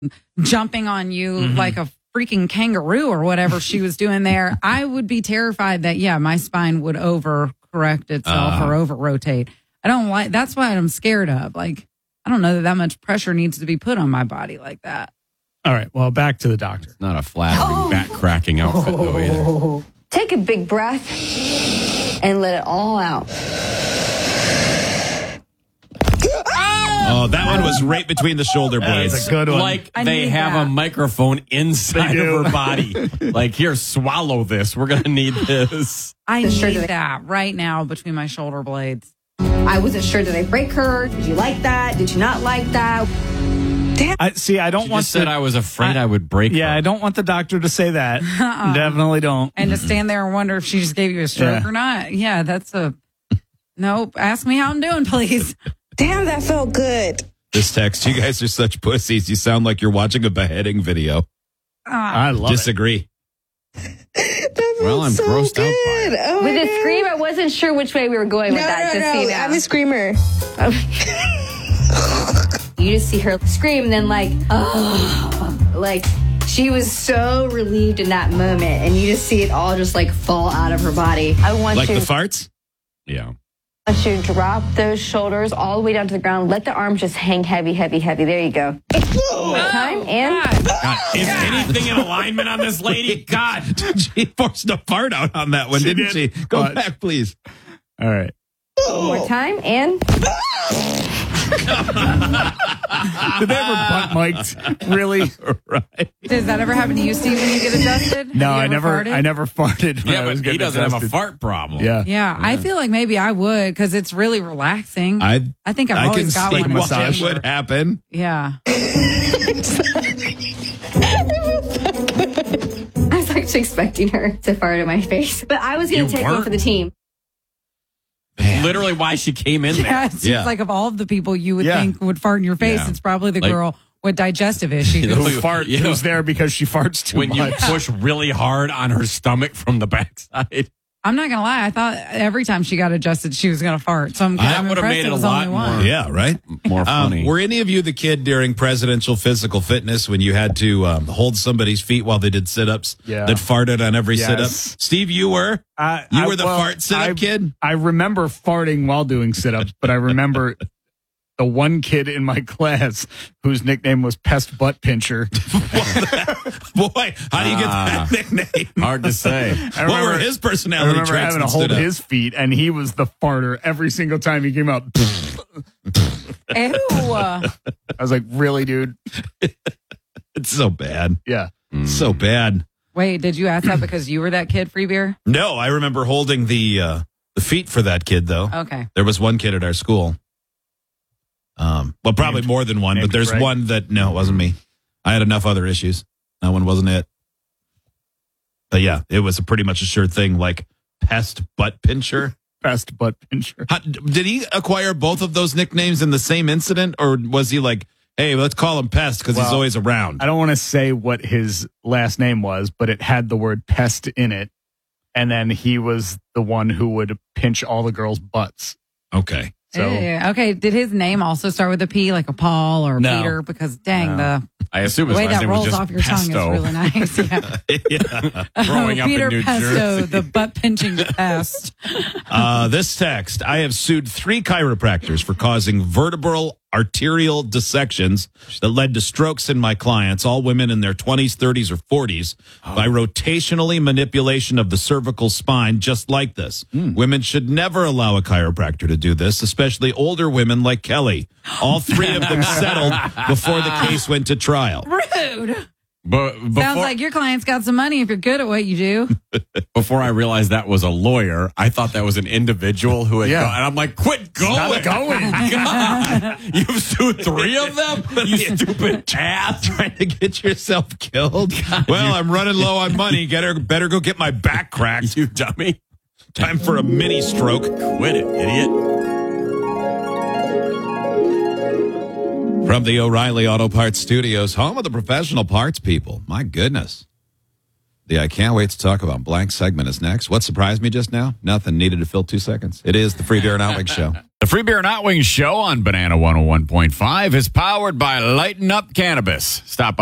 jumping on you like a freaking kangaroo or whatever she was doing there, I would be terrified that, my spine would overcorrect itself or over rotate. I don't like, that's what I'm scared of. Like, I don't know that much pressure needs to be put on my body like that. All right. Well, back to the doctor. It's not a flattering back cracking outfit though either. Take a big breath and let it all out. Oh, that one was right between the shoulder blades. That's a good one. Like they have a microphone inside of her body. Like, here, swallow this. We're going to need this. I need that right now between my shoulder blades. I wasn't sure, did I break her? Did you like that? Did you not like that? Damn. I don't She want just said I was afraid I would break her. I don't want the doctor to say that. Definitely don't. And to stand there and wonder if she just gave you a stroke or not. Yeah, that's a... Nope. Ask me how I'm doing, please. Damn, that felt good. This text, you guys are such pussies. You sound like you're watching a beheading video. I love Disagree. Well, I'm so grossed out by good. it. Oh With my a God. scream, I wasn't sure which way we were going with that. Just so you know. I'm a screamer. You just see her scream, and then like she was so relieved in that moment, and you just see it all just like fall out of her body. I want Like you the farts? Yeah. to drop those shoulders all the way down to the ground. Let the arms just hang heavy, heavy, heavy. There you go. One more time, and God, is anything in alignment on this lady? God. She forced a fart out on that one, didn't she? Go What? back, please. All right. one more time, and Did they ever butt mic'd? Really? Right. Does that ever happen to you, Steve, when you get adjusted? No, Have I you ever never. farted? I never farted. When Yeah, I was but he getting doesn't have a adjusted. fart problem. Yeah. Yeah, I feel like maybe I would because it's really relaxing. I think I've can always got see one. why massage. it would happen. Yeah. I was actually expecting her to fart in my face, but I was going You to take one weren't? for the team. Literally why she came in there. Yeah, it seems Yeah. like of all of the people you would Yeah. think would fart in your face, Yeah. it's probably the Like- girl with digestive issues. You know, Who fart? Yeah. Who's there because she farts too When much? you push really hard on her stomach from the backside. I'm not gonna lie, I thought every time she got adjusted, she was gonna fart. So I'm That would've impressed made it a was lot only one. more. Yeah, right? More funny. Were any of you the kid during presidential physical fitness when you had to hold somebody's feet while they did sit-ups Yeah. that farted on every Yes. sit-up? Steve, you were? You were the fart sit-up kid? I remember farting while doing sit-ups, but I remember the one kid in my class whose nickname was Pest Butt Pincher. Boy, how do you get that nickname? Hard to say. What were his I personality remember traits having to that hold stood out? his feet, and he was the farter every single time he came out. Ew. I was like, really, dude? It's so bad. Yeah. So bad. Wait, did you ask that because you were that kid, Free Beer? No, I remember holding the feet for that kid, though. Okay. There was one kid at our school. Well, probably more than one, but named there's Greg. one that, no, it wasn't me. I had enough other issues. That one wasn't it. But yeah, it was pretty much a sure thing, like Pest Butt Pincher. Pest Butt Pincher. Did he acquire both of those nicknames in the same incident, or was he like, hey, let's call him Pest because he's Well, always around? I don't want to say what his last name was, but it had the word pest in it. And then he was the one who would pinch all the girls' butts. Okay. So Ew. Okay, did his name also start with a P, like a Paul or No. Peter? Because dang, the I assume his way last that name was rolls just off your Pesto. tongue is really nice. Yeah. Yeah. Growing up Peter in New Pesto, Jersey. the butt pinching pest. This text, I have sued 3 chiropractors for causing vertebral arterial dissections that led to strokes in my clients, all women in their 20s, 30s, or 40s, by rotationally manipulation of the cervical spine, just like this. Women should never allow a chiropractor to do this, especially older women like Kelly. All 3 of them settled before the case went to trial. Rude. But Sounds before, like your client's got some money if you're good at what you do. before I realized that was a lawyer, I thought that was an individual who had Yeah. gone. And I'm like, quit going. not going. God, you've sued 3 of them? You stupid ass. Trying to get yourself killed? Well, I'm running low on money. Better go get my back cracked. You dummy. Time for a mini stroke. Quit it, idiot. From the O'Reilly Auto Parts Studios, home of the professional parts people. My goodness. The I can't wait to talk about blank segment is next. What surprised me just now? Nothing. Needed to fill 2 seconds. It is the Free Beer and Outwig Show. The Free Beer and Hot Wings show on Banana 101.5 is powered by Lighten Up Cannabis. Stop by